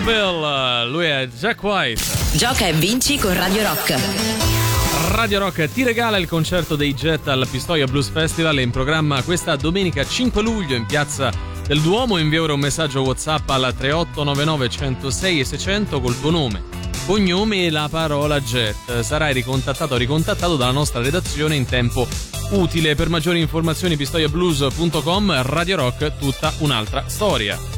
Bill, lui è Jack White. Gioca e vinci con Radio Rock. Radio Rock ti regala il concerto dei Jet al Pistoia Blues Festival, in programma questa domenica 5 luglio in piazza del Duomo. Invia ora un messaggio WhatsApp al 3899 106 e 600 col tuo nome, cognome e la parola Jet. Sarai ricontattato o ricontattato dalla nostra redazione in tempo utile. Per maggiori informazioni pistoiablues.com. Radio Rock, tutta un'altra storia.